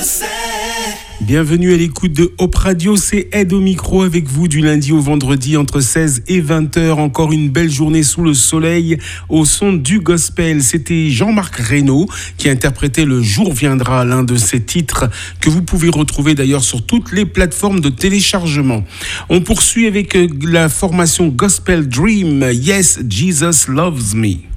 Bienvenue à l'écoute de Hop Radio, c'est Ed au micro avec vous du lundi au vendredi entre 16 et 20h. Encore une belle journée sous le soleil au son du gospel. C'était Jean-Marc Reynaud qui interprétait Le Jour Viendra, l'un de ses titres que vous pouvez retrouver d'ailleurs sur toutes les plateformes de téléchargement. On poursuit avec la formation Gospel Dream, Yes, Jesus Loves Me.